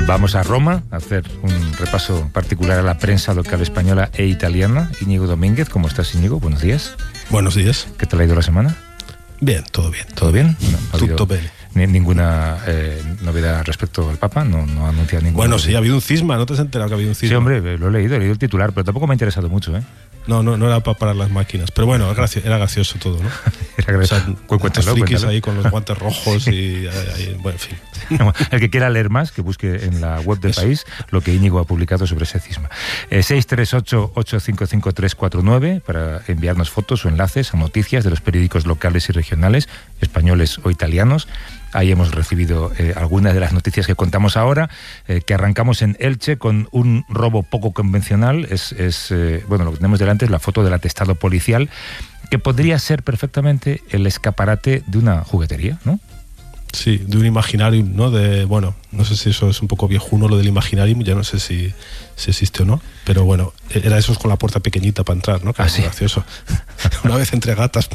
Vamos a Roma a hacer un repaso particular a la prensa local española e italiana. Íñigo Domínguez, ¿cómo estás, Íñigo? Buenos días. Buenos días. ¿Qué tal ha ido la semana? Bien, todo bien. ¿Todo bien? No, tutto bene. Ninguna novedad respecto al Papa, no ha anunciado ninguna. Bueno, sí, ha habido un cisma, ¿no te has enterado que ha habido un cisma? Sí, hombre, lo he leído el titular, pero tampoco me ha interesado mucho, ¿eh? No era para parar las máquinas, pero bueno, era gracioso todo, ¿no? Era gracioso. Cuéntalo. Ahí con los guantes rojos y bueno, en fin. El que quiera leer más, que busque en la web del País lo que Íñigo ha publicado sobre ese cisma. 638-855-349 para enviarnos fotos o enlaces a noticias de los periódicos locales y regionales, españoles o italianos. Ahí hemos recibido algunas de las noticias que contamos ahora, que arrancamos en Elche con un robo poco convencional. Bueno, lo que tenemos delante es la foto del atestado policial, que podría ser perfectamente el escaparate de una juguetería, ¿no? Sí, de un Imaginarium, ¿no? Bueno, no sé si eso es un poco viejuno, lo del Imaginarium, ya no sé si existe o no, pero bueno, era esos con la puerta pequeñita para entrar, ¿no? Que es gracioso. Una vez entre gatas,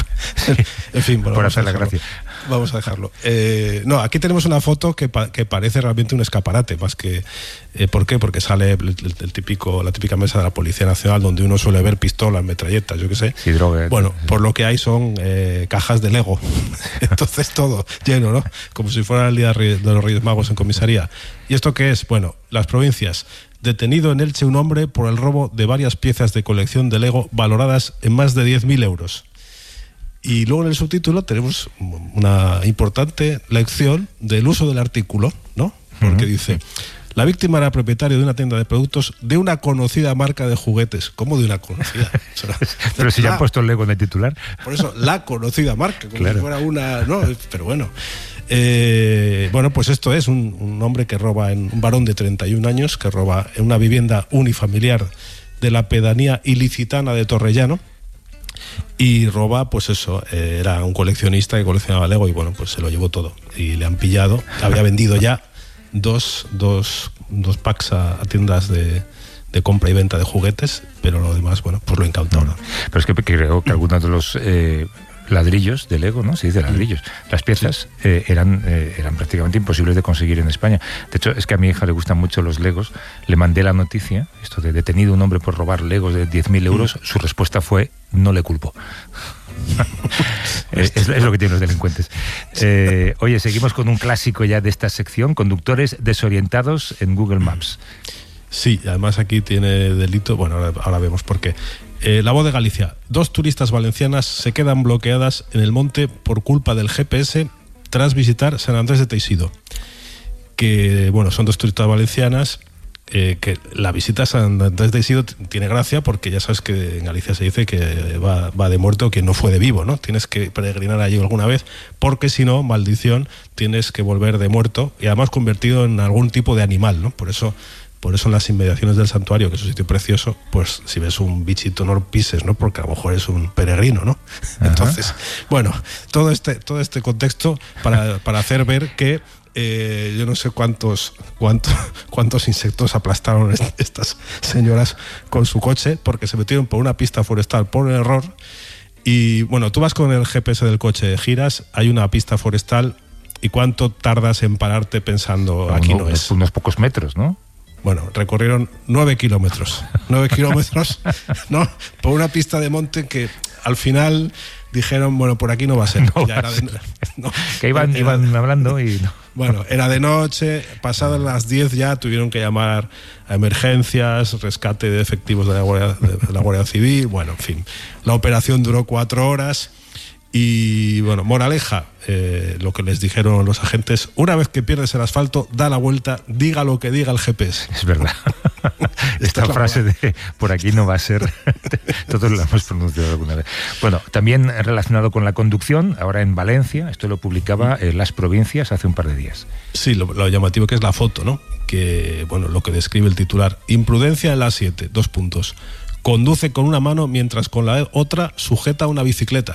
en fin, bueno, por hacer la gracia. Vamos a dejarlo. No, aquí tenemos una foto que parece realmente un escaparate, más que... ¿Por qué? Porque sale la típica mesa de la Policía Nacional, donde uno suele ver pistolas, metralletas, yo qué sé. Sí, droga. Bueno, por lo que hay son cajas de Lego. Entonces todo lleno, ¿no? Como si fuera el día de los Reyes Magos en comisaría. ¿Y esto qué es? Bueno, las provincias. Detenido en Elche un hombre por el robo de varias piezas de colección de Lego valoradas en más de 10.000 euros. Y luego en el subtítulo tenemos una importante lección del uso del artículo, ¿no? Porque dice: la víctima era propietario de una tienda de productos de una conocida marca de juguetes. ¿Cómo de una conocida? O sea, pero si ya han puesto el Lego en el titular. Por eso, la conocida marca, como si fuera una... ¿no? Pero bueno. Bueno, pues esto es un hombre que roba, un varón de 31 años, que roba en una vivienda unifamiliar de la pedanía ilicitana de Torrellano. Y roba, pues eso, era un coleccionista que coleccionaba Lego y bueno, pues se lo llevó todo. Y le han pillado, había vendido ya dos packs a tiendas de compra y venta de juguetes, pero lo demás, bueno, pues lo incautó. Pero es que creo que algunos de los ladrillos de Lego, ¿no? Se dice ladrillos. Las piezas eran prácticamente imposibles de conseguir en España. De hecho, es que a mi hija le gustan mucho los Legos. Le mandé la noticia, esto de detenido un hombre por robar Legos de 10.000 euros. Su respuesta fue: no le culpo. Es lo que tienen los delincuentes. Oye, seguimos con un clásico ya de esta sección: conductores desorientados en Google Maps. Sí, además aquí tiene delito. Bueno, ahora vemos por qué. La Voz de Galicia. 2 turistas valencianas se quedan bloqueadas en el monte por culpa del GPS tras visitar San Andrés de Teixido. Que, bueno, son 2 turistas valencianas. Que la visita a San Andrés de Teixido tiene gracia porque ya sabes que en Galicia se dice que va de muerto quien no fue de vivo, ¿no? Tienes que peregrinar allí alguna vez, porque si no, maldición, tienes que volver de muerto y además convertido en algún tipo de animal, ¿no? Por eso en las inmediaciones del santuario, que es un sitio precioso, pues si ves un bichito no lo pises, ¿no? Porque a lo mejor es un peregrino, ¿no? Ajá. Entonces, bueno, todo este contexto para hacer ver que yo no sé cuántos insectos aplastaron estas señoras con su coche, porque se metieron por una pista forestal por error. Y bueno, tú vas con el GPS del coche, giras, hay una pista forestal, ¿y cuánto tardas en pararte pensando aquí no es? Unos pocos metros, ¿no? Bueno, recorrieron 9 kilómetros. 9 kilómetros, ¿no? Por una pista de monte que al final dijeron, bueno, por aquí no va a ser. No, ya era que iban hablando y no. Bueno, era de noche, pasadas las 10 ya tuvieron que llamar a emergencias, rescate de efectivos de la Guardia Civil, bueno, en fin. La operación duró 4 horas y, bueno, moraleja, lo que les dijeron los agentes: una vez que pierdes el asfalto, da la vuelta, diga lo que diga el GPS. Es verdad. Esta frase de por aquí no va a ser, todos la hemos pronunciado alguna vez. Bueno, también relacionado con la conducción, ahora en Valencia, esto lo publicaba Las Provincias hace un par de días. Sí, lo llamativo que es la foto, ¿no? Que, bueno, lo que describe el titular: imprudencia en la 7, 2 puntos. Conduce con una mano mientras con la otra sujeta una bicicleta.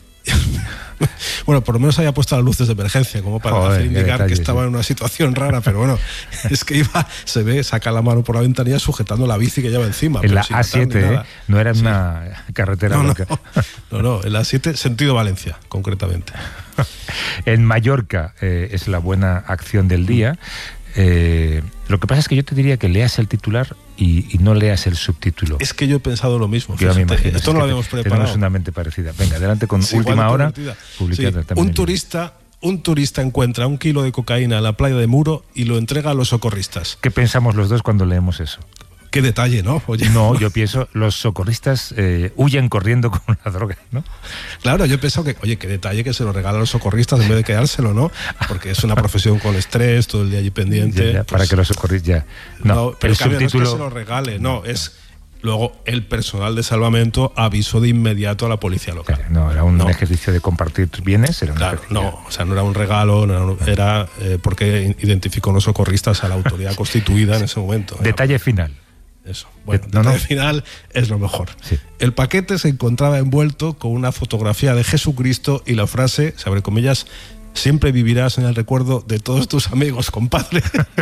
Bueno, por lo menos había puesto las luces de emergencia, como para hacer indicar detalle, que estaba en una situación rara, pero bueno, es que saca la mano por la ventanilla sujetando la bici que lleva encima. En la A7, no era una carretera loca. No, en la A7, sentido Valencia, concretamente. En Mallorca es la buena acción del día. Lo que pasa es que yo te diría que leas el titular y no leas el subtítulo. Es que yo he pensado lo mismo. Yo me imagino. Esto no lo habíamos preparado. Tenemos una mente parecida. Venga, adelante con Última Hora. Publicada también. Un turista encuentra 1 kilo de cocaína en la playa de Muro y lo entrega a los socorristas. ¿Qué pensamos los dos cuando leemos eso? Qué detalle, ¿no? Oye, no, yo pienso, los socorristas huyen corriendo con la droga, ¿no? Claro, yo he pensado que, oye, qué detalle que se lo regala a los socorristas en vez de quedárselo, ¿no? Porque es una profesión con estrés, todo el día allí pendiente. Ya, para que los socorristas No, pero el cambio, subtítulo... no es que se lo regale, no, es... Luego, el personal de salvamento avisó de inmediato a la policía local. No, era un ejercicio de compartir bienes. Era no, o sea, no era un regalo, era porque identificó a los socorristas a la autoridad constituida en ese momento. Detalle final. Eso. Bueno, al final es lo mejor. Sí. El paquete se encontraba envuelto con una fotografía de Jesucristo y la frase, se abre comillas, siempre vivirás en el recuerdo de todos tus amigos, compadre.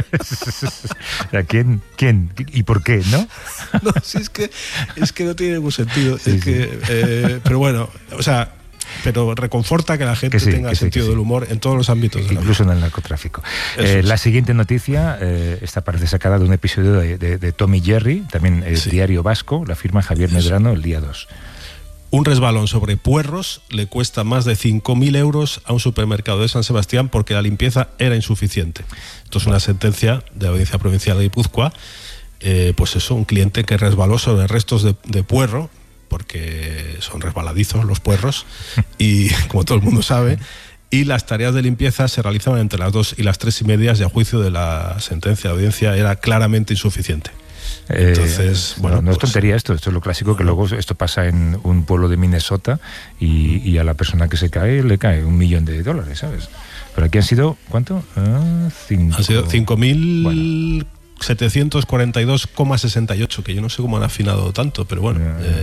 ¿A quién? ¿Y por qué? ¿No? No, sí, es que no tiene ningún sentido. Pero bueno, o sea... Pero reconforta que la gente tenga sentido del humor en todos los ámbitos de la vida. Incluso en el narcotráfico. La siguiente noticia, esta parece sacada de un episodio de Tom y Jerry, también Diario Vasco, la firma Javier Medrano, el día 2. Un resbalón sobre puerros le cuesta más de 5.000 euros a un supermercado de San Sebastián porque la limpieza era insuficiente. Esto es una sentencia de la Audiencia Provincial de Guipúzcoa. Pues eso, un cliente que resbaló sobre restos de puerro, porque son resbaladizos los puerros, y como todo el mundo sabe, y las tareas de limpieza se realizaban entre las 2 y las 3:30 y a juicio de la sentencia de audiencia era claramente insuficiente. Entonces, bueno, no es tontería esto es lo clásico, que luego esto pasa en un pueblo de Minnesota y a la persona que se cae le cae $1 millón, ¿sabes? Pero aquí han sido, ¿cuánto? Han sido 5.000... 742,68, que yo no sé cómo han afinado tanto, pero bueno,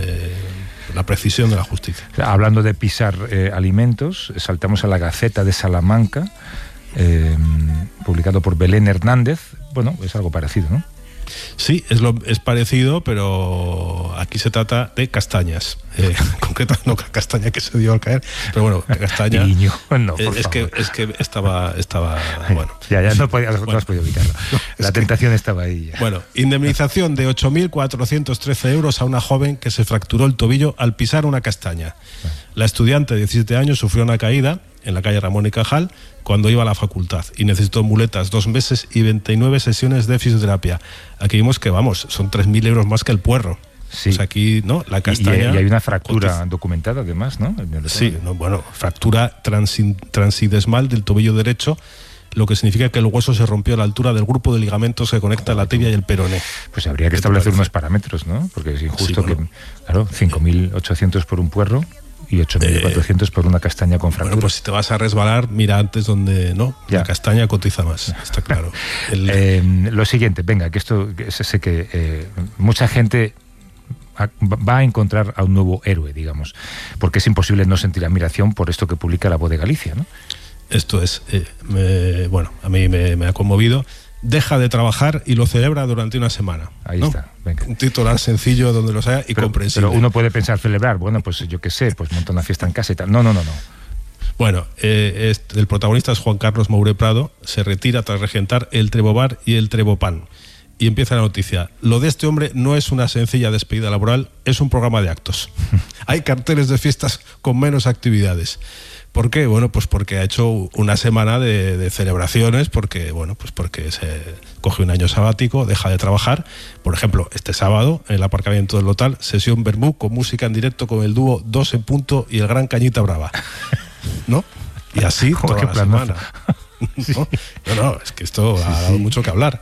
la precisión de la justicia. Hablando de pisar alimentos, saltamos a la Gaceta de Salamanca, publicado por Belén Hernández. Bueno, es algo parecido, ¿no? Sí, es parecido, pero aquí se trata de castañas. Concreta, no castaña que se dio al caer, pero bueno, castaña. Niño, no, es que estaba bueno. Ya no has podido evitarlo. La tentación estaba ahí. Ya. Bueno, indemnización de 8.413 euros a una joven que se fracturó el tobillo al pisar una castaña. La estudiante de 17 años sufrió una caída en la calle Ramón y Cajal cuando iba a la facultad y necesitó muletas 2 meses y 29 sesiones de fisioterapia. Aquí vimos que, vamos, son 3.000 euros más que el puerro. Sí. Pues aquí, ¿no? La castaña... Y hay una fractura documentada, además, ¿no? Sí, fractura transidesmal del tobillo derecho, lo que significa que el hueso se rompió a la altura del grupo de ligamentos que conecta la tibia y el peroné. Pues habría que establecer unos parámetros, ¿no? Porque es injusto que, claro, 5.800 por un puerro y 8.400 por una castaña con fractura. Bueno, pues si te vas a resbalar, mira antes donde no, ya. La castaña cotiza más, está claro. Lo siguiente, venga, que esto sé que mucha gente va a encontrar a un nuevo héroe, digamos, porque es imposible no sentir admiración por esto que publica La Voz de Galicia, ¿no? Esto es, a mí me ha conmovido. Deja de trabajar y lo celebra durante una semana. Ahí ¿no? está, venga. Un titular sencillo donde los haya y comprensible. Pero uno puede pensar celebrar, bueno, pues yo qué sé, pues monta una fiesta en casa y tal. No. Bueno, el protagonista es Juan Carlos Moure Prado, se retira tras regentar el Trebobar y el Trebopan. Y empieza la noticia. Lo de este hombre no es una sencilla despedida laboral, es un programa de actos. Hay carteles de fiestas con menos actividades. ¿Por qué? Bueno, pues porque ha hecho una semana de celebraciones, porque se coge un año sabático, deja de trabajar. Por ejemplo, este sábado, en el aparcamiento del Lotal, sesión Bermú con música en directo con el dúo 2 en Punto y el Gran Cañita Brava. ¿No? Y así toda la semana. No, es que esto ha dado mucho que hablar.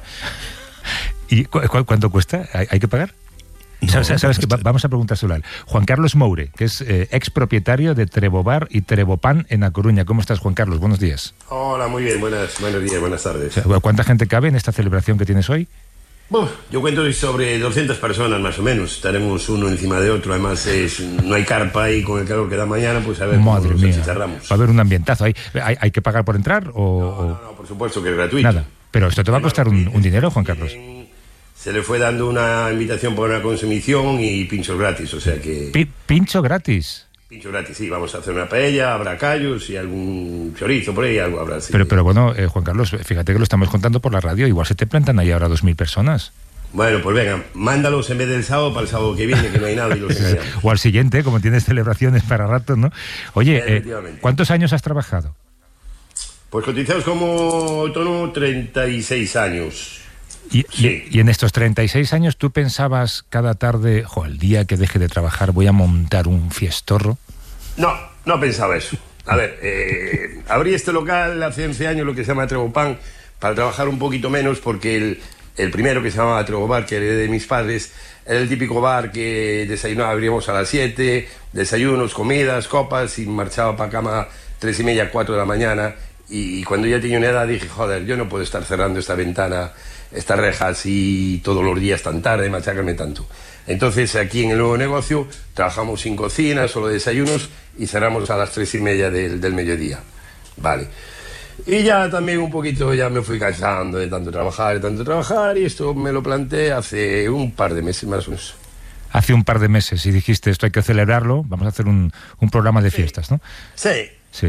¿Y cuánto cuesta? ¿Hay que pagar? ¿Sabes qué? Vamos a preguntárselo a él. Juan Carlos Moure, que es expropietario de Trebobar y Trebopan en A Coruña. ¿Cómo estás, Juan Carlos? Buenos días. Hola, muy bien. Buenos días, buenas tardes. ¿Cuánta gente cabe en esta celebración que tienes hoy? Yo cuento sobre 200 personas más o menos. Estaremos uno encima de otro. Además, no hay carpa y con el calor que da mañana, pues a ver Madre cómo mía. nos achicharramos. Va a haber un ambientazo ahí. ¿Hay que pagar por entrar? No, por supuesto que es gratuito. Nada. Pero esto te va a costar un dinero, Juan Carlos. Se le fue dando una invitación por una consumición y pinchos gratis, o sea que... ¿Pincho gratis? Pincho gratis, sí, vamos a hacer una paella, habrá callos y algún chorizo por ahí, algo habrá. Sí. Pero bueno, Juan Carlos, fíjate que lo estamos contando por la radio, igual se te plantan ahí ahora 2.000 personas. Bueno, pues venga, mándalos en vez del sábado para el sábado que viene, que no hay nada y los engañamos. O al siguiente, como tienes celebraciones para rato, ¿no? Oye, ¿cuántos años has trabajado? Pues cotizados como autónomo 36 años. Y en estos 36 años, ¿tú pensabas cada tarde, el día que deje de trabajar voy a montar un fiestorro? No pensaba eso. A ver, abrí este local hace 11 años, lo que se llama Trebopan, para trabajar un poquito menos, porque el primero, que se llamaba Trebobar, que heredé de mis padres, era el típico bar que abríamos a las 7, desayunos, comidas, copas, y marchaba para cama 3:30, 4 de la mañana. Y cuando ya tenía una edad dije, joder, yo no puedo estar cerrando esta ventana, estas rejas y todos los días tan tarde, machacarme tanto. Entonces aquí en el nuevo negocio trabajamos sin cocina, solo desayunos, y cerramos a las 3:30 del mediodía. Vale. Y ya también un poquito ya me fui cansando de tanto trabajar, y esto me lo planteé hace un par de meses más o menos. Hace un par de meses, y dijiste, esto hay que celebrarlo, vamos a hacer un programa de fiestas, ¿no? Sí.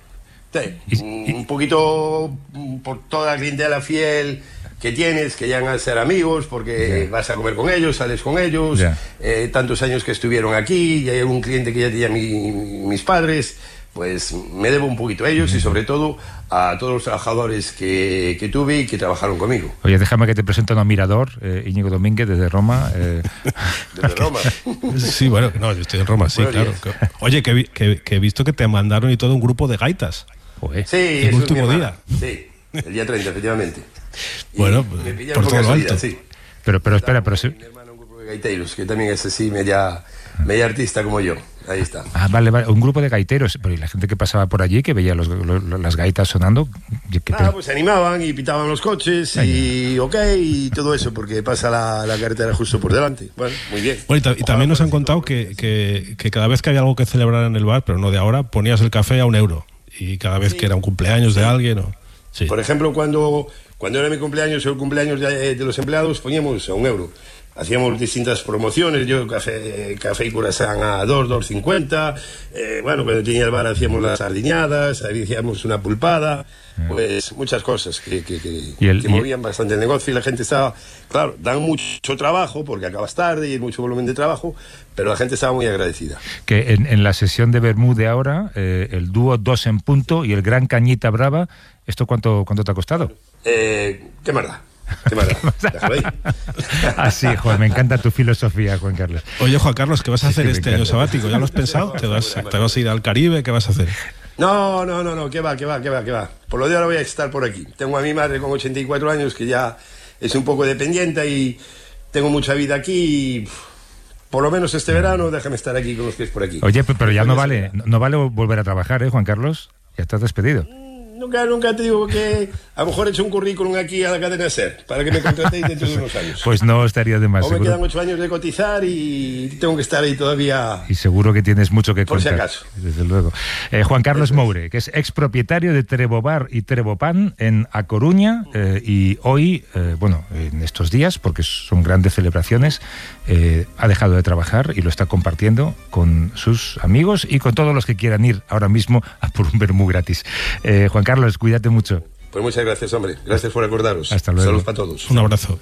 Un poquito por toda la clientela fiel que tienes, que llegan a ser amigos, porque vas a comer con ellos, sales con ellos, tantos años que estuvieron aquí, y hay algún cliente que ya tenía mis padres, pues me debo un poquito a ellos, y sobre todo a todos los trabajadores que tuve y que trabajaron conmigo. Oye, déjame que te presente a un admirador, Íñigo Domínguez, desde Roma. ¿Desde Roma? Sí, bueno, no, yo estoy en Roma, sí, bueno, claro. Oye, que he visto que te mandaron y todo un grupo de gaitas. Sí, el último día. Sí, el día 30, efectivamente. Bueno, por todo lo alto. Sí. Pero espera, pero sí. Mi hermano, un grupo de gaiteros, que también es así, media artista como yo. Ahí está. Vale, un grupo de gaiteros. Pero ¿y la gente que pasaba por allí, que veía las gaitas sonando? Pues se animaban y pitaban los coches y todo eso, porque pasa la carretera justo por delante. Bueno, muy bien. Bueno, y también nos han contado que cada vez que había algo que celebrar en el bar, pero no de ahora, ponías el café a €1. Y cada vez que era un cumpleaños de alguien... Sí. Por ejemplo, cuando era mi cumpleaños o el cumpleaños de los empleados, poníamos a €1. Hacíamos distintas promociones, yo café y curasán a 2,50. Bueno, cuando tenía el bar hacíamos las sardiñadas, hacíamos una pulpada, pues muchas cosas que movían bastante el negocio, y la gente estaba, claro, dan mucho trabajo porque acabas tarde y hay mucho volumen de trabajo, pero la gente estaba muy agradecida. Que en la sesión de Bermú de ahora, el dúo 2 en punto y el gran Cañita Brava, ¿esto cuánto te ha costado? ¿Qué más da? Déjalo ahí. Así, Juan, me encanta tu filosofía, Juan Carlos. Oye, Juan Carlos, ¿qué vas a hacer este año sabático? ¿Ya lo has pensado? ¿Te vas a ir al Caribe? ¿Qué vas a hacer? No, ¿qué va? Por lo de ahora voy a estar por aquí. Tengo a mi madre con 84 años, que ya es un poco dependiente, y tengo mucha vida aquí, y por lo menos este verano déjame estar aquí con los pies por aquí. Oye, pero ya no vale volver a trabajar, Juan Carlos. Ya estás despedido. Nunca te digo que a lo mejor he hecho un currículum aquí a la cadena SER para que me contratéis dentro de unos años. Pues no estaría de más. O me quedan 8 años de cotizar y tengo que estar ahí todavía. Y seguro que tienes mucho que contar. Por si acaso. Desde luego. Juan Carlos Moure, que es expropietario de Trebobar y Trebopan en A Coruña, y hoy, en estos días, porque son grandes celebraciones, ha dejado de trabajar y lo está compartiendo con sus amigos y con todos los que quieran ir ahora mismo a por un vermú gratis. Juan Carlos, cuídate mucho. Pues muchas gracias, hombre. Gracias por acordaros. Hasta luego. Saludos para todos. Un abrazo.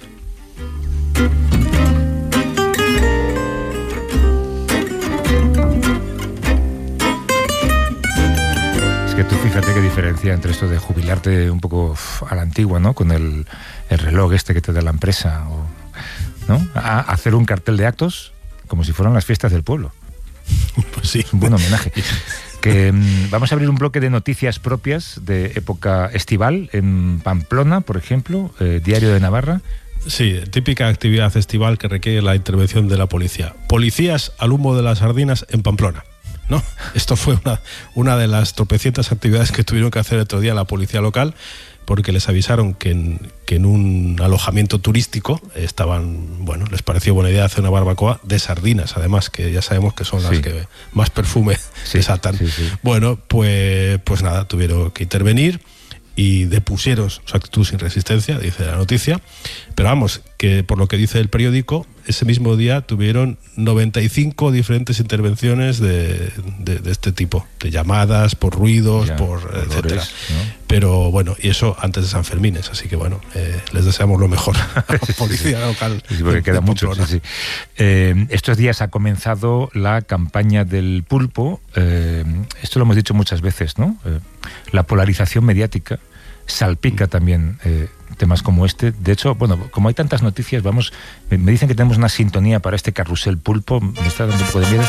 Es que tú fíjate qué diferencia entre esto de jubilarte un poco a la antigua, ¿no? Con el reloj este que te da la empresa, ¿no? A hacer un cartel de actos como si fueran las fiestas del pueblo. Pues sí. Es un buen homenaje. Que vamos a abrir un bloque de noticias propias de época estival en Pamplona, por ejemplo, Diario de Navarra. Sí, típica actividad estival que requiere la intervención de la policía. Policías al humo de las sardinas en Pamplona, ¿no? Esto fue una de las tropecientas actividades que tuvieron que hacer el otro día la policía local, porque les avisaron que en un alojamiento turístico les pareció buena idea hacer una barbacoa de sardinas, además, que ya sabemos que son las que más perfume desatan. Sí. Bueno, pues nada, tuvieron que intervenir y depusieron su actitud sin resistencia, dice la noticia. Pero vamos, que por lo que dice el periódico, ese mismo día tuvieron 95 diferentes intervenciones de este tipo, de llamadas, por ruidos, Ya, por olores, etcétera. ¿no? Pero bueno, y eso antes de San Fermines, así que bueno, les deseamos lo mejor a la policía local. Sí, porque queda de mucho. Pamplona. Sí. Estos días ha comenzado la campaña del pulpo. Esto lo hemos dicho muchas veces, ¿no? La polarización mediática salpica también temas como este. De hecho, bueno, como hay tantas noticias, me dicen que tenemos una sintonía para este carrusel pulpo. Me está dando un poco de miedo.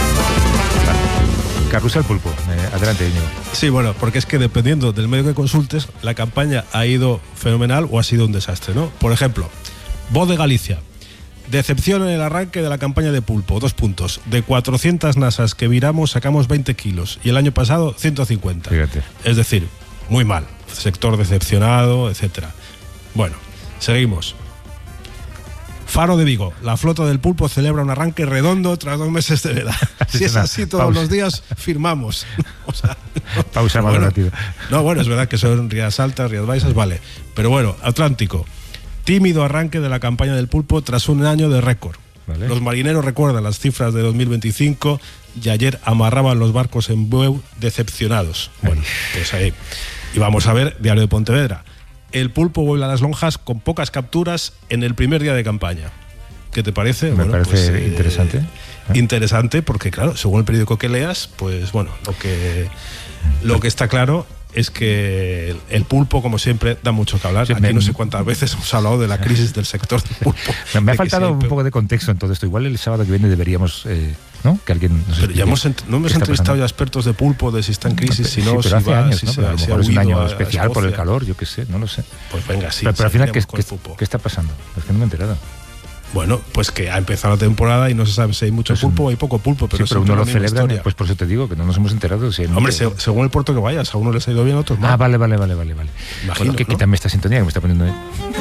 Carrusel pulpo. Adelante, Íñigo. Sí, bueno, porque es que dependiendo del medio que consultes, la campaña ha ido fenomenal o ha sido un desastre, ¿no? Por ejemplo, Voz de Galicia. Decepción en el arranque de la campaña de pulpo. 2 puntos. De 400 nasas que viramos, sacamos 20 kilos. Y el año pasado, 150. Fíjate. Es decir, muy mal. Sector decepcionado, etcétera. Bueno, seguimos. Faro de Vigo. La flota del pulpo celebra un arranque redondo tras 2 meses de veda. Si es así todos pausa. los días, firmamos. O sea, Pausa bueno, valorativa. no, bueno, es verdad que son rías altas, rías baixas, vale. Pero bueno, Atlántico. Tímido arranque de la campaña del pulpo tras un año de récord. Vale. Los marineros recuerdan las cifras de 2025 y ayer amarraban los barcos en Bueu decepcionados. Bueno, pues ahí. Y vamos a ver, Diario de Pontevedra. El pulpo vuelve a las lonjas con pocas capturas en el primer día de campaña. ¿Qué te parece? Me parece interesante. Interesante porque, claro, según el periódico que leas, pues bueno, lo que está claro es que el pulpo, como siempre, da mucho que hablar. Sí, Aquí no sé cuántas veces hemos hablado de la crisis del sector del pulpo. Me ha faltado un poco de contexto en todo esto. Igual el sábado que viene deberíamos, ¿no? Que alguien nos Pero ya no hemos qué está entrevistado pasando. ya expertos de pulpo, de si está en crisis, si no, sí, pero hace años, ¿no? si Pero a lo se mejor ha es un huido año a especial por el Escocia. calor, yo qué sé, no lo sé. Pues venga, sí. Pero al final, ¿qué seguiremos con el pulpo. está pasando? Es que no me he enterado. Bueno, pues que ha empezado la temporada y no se sabe si hay mucho Pues pulpo o hay poco pulpo, pero, Sí, pero siempre uno lo la misma celebra, historia. pues por eso te digo que no nos hemos enterado. Si hay Hombre, mucho- según el puerto que vayas, a uno les ha ido bien, a otros mal. Ah, vale. Imagino, Bueno, que ¿no? quítame esta sintonía que me está poniendo.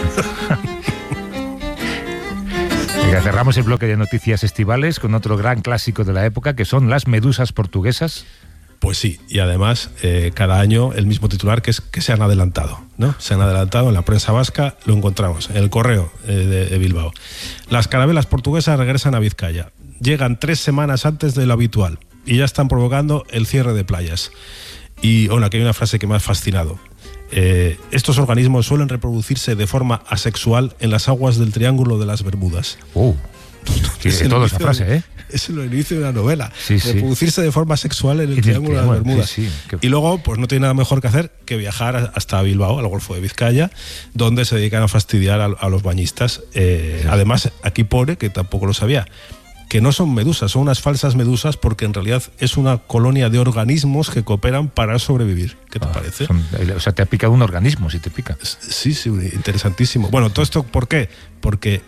Venga, cerramos el bloque de noticias estivales con otro gran clásico de la época, que son las medusas portuguesas. Pues sí, y además cada año el mismo titular, que es que se han adelantado, ¿no? Se han adelantado en la prensa vasca, lo encontramos en el Correo de Bilbao. Las carabelas portuguesas regresan a Vizcaya. Llegan 3 semanas antes de lo habitual y ya están provocando el cierre de playas. Y bueno, aquí hay una frase que me ha fascinado. Estos organismos suelen reproducirse de forma asexual en las aguas del Triángulo de las Bermudas. Tiene Es el todo esa inicio frase, ¿eh? Es el inicio de una novela. Sí, sí. Reproducirse de forma sexual en el En el Triángulo de las Triángulo, Bermudas. sí, sí. Y luego, pues no tiene nada mejor que hacer que viajar hasta Bilbao, al Golfo de Vizcaya, donde se dedican a fastidiar a los bañistas. Además, aquí pone, que tampoco lo sabía, que no son medusas, son unas falsas medusas, porque en realidad es una colonia de organismos que cooperan para sobrevivir. ¿Qué te parece? O sea, te ha picado un organismo, si te pica. Sí, interesantísimo. Bueno, ¿todo esto por qué? Porque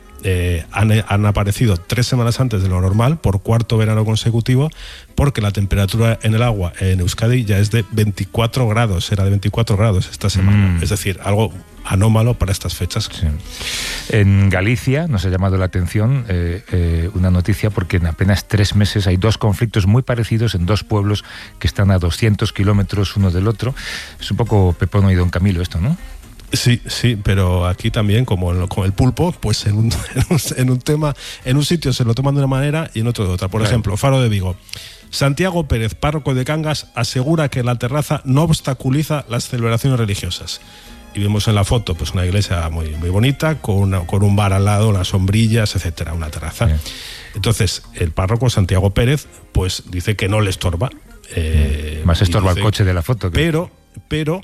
han aparecido 3 semanas antes de lo normal, por 4º verano consecutivo, porque la temperatura en el agua en Euskadi ya es de 24 grados, era de 24 grados esta semana. Es decir, algo anómalo para estas fechas. Sí. En Galicia nos ha llamado la atención una noticia, porque en apenas 3 meses hay 2 conflictos muy parecidos en 2 pueblos que están a 200 kilómetros uno del otro. Es un poco Pepón y Don Camilo esto, ¿no? Sí, pero aquí también, como con el pulpo, pues en un tema, en un sitio se lo toman de una manera y en otro de otra. Por ejemplo, Faro de Vigo. Santiago Pérez, párroco de Cangas, asegura que la terraza no obstaculiza las celebraciones religiosas. Y vemos en la foto pues una iglesia muy, muy bonita, con un bar al lado, unas sombrillas, etcétera, una terraza. Bien. Entonces, el párroco Santiago Pérez, pues dice que no le estorba. Más estorba y dice, el coche de la foto. Pero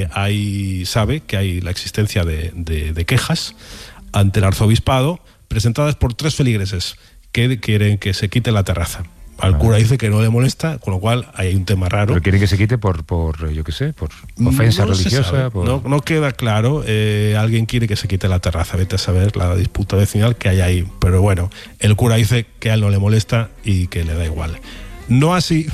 sabe que hay la existencia de quejas ante el arzobispado presentadas por 3 feligreses que quieren que se quite la terraza. Al cura dice que no le molesta, con lo cual hay un tema raro. Pero quieren que se quite por yo qué sé, por ofensa No se religiosa. sabe. No queda claro. Alguien quiere que se quite la terraza. Vete a saber la disputa vecinal que hay ahí. Pero bueno, el cura dice que a él no le molesta y que le da igual. No así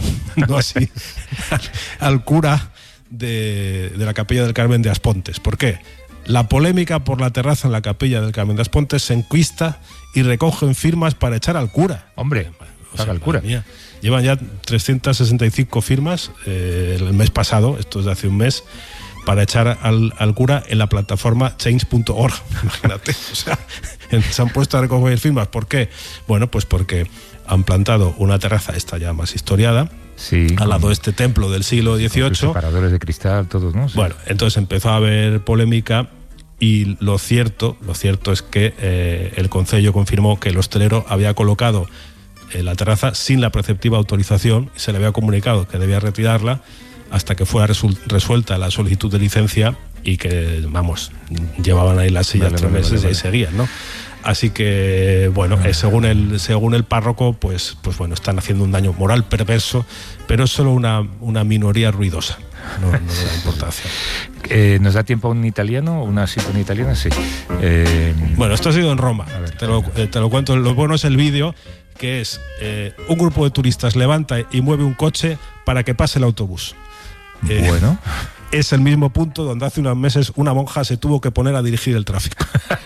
al cura de la Capilla del Carmen de Aspontes. ¿Por qué? La polémica por la terraza en la Capilla del Carmen de Aspontes se enquista y recogen firmas para echar al cura. Hombre, paga el cura. Mía, llevan ya 365 firmas el mes pasado, esto es de hace un mes, para echar al cura en la plataforma change.org. Imagínate, o sea, se han puesto a recoger firmas. ¿Por qué? Bueno, pues porque han plantado una terraza, esta ya más historiada, sí, al lado de este templo del siglo XVIII. Separadores de cristal, todos, ¿no? Sí. Bueno, entonces empezó a haber polémica y lo cierto es que el concello confirmó que el hostelero había colocado la terraza sin la preceptiva autorización y se le había comunicado que debía retirarla hasta que fuera resuelta la solicitud de licencia y que, vamos, llevaban ahí las sillas 3 meses y ahí seguían, ¿no? Así que, bueno, según el párroco, pues bueno, están haciendo un daño moral perverso, pero es solo una minoría ruidosa, no le da importancia. ¿Nos da tiempo a un italiano, una cita italiana? Sí. Bueno, esto ha sido en Roma, te lo cuento. Lo bueno es el vídeo, que es un grupo de turistas levanta y mueve un coche para que pase el autobús. Bueno. Es el mismo punto donde hace unos meses una monja se tuvo que poner a dirigir el tráfico.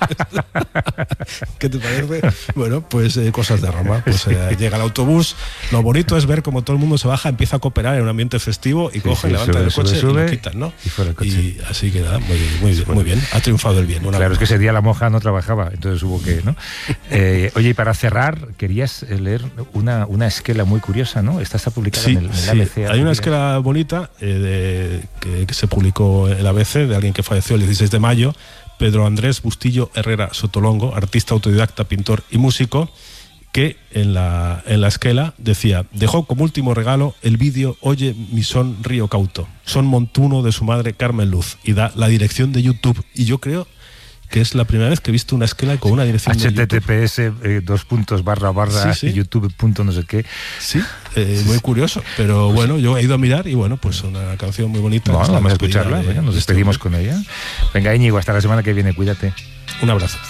¿Qué te parece? Bueno, pues cosas de Roma. Pues llega el autobús. Lo bonito es ver cómo todo el mundo se baja, empieza a cooperar en un ambiente festivo y cogen, levantan el coche y lo quitan, ¿no? Y fuera el coche. Y así que nada, muy bien. Ha triunfado el bien. Claro, es que ese día la monja no trabajaba, entonces hubo que, ¿no? Oye, y para cerrar, querías leer una esquela muy curiosa, ¿no? Esta está publicada en el ABC. Hay una esquela bonita que se publicó en el ABC de alguien que falleció el 16 de mayo, Pedro Andrés Bustillo Herrera Sotolongo, artista autodidacta, pintor y músico, que en la esquela decía: dejó como último regalo el vídeo Oye mi son río cauto, son montuno de su madre Carmen Luz, y da la dirección de YouTube. Y yo creo que es la primera vez que he visto una esquela con una dirección HTTPS de YouTube. Sí. YouTube. No sé qué. Sí, muy curioso. Pero bueno, yo he ido a mirar y bueno, pues una canción muy bonita. Bueno, vamos a escucharla. Nos despedimos con ella. Venga, Íñigo, hasta la semana que viene. Cuídate. Un abrazo.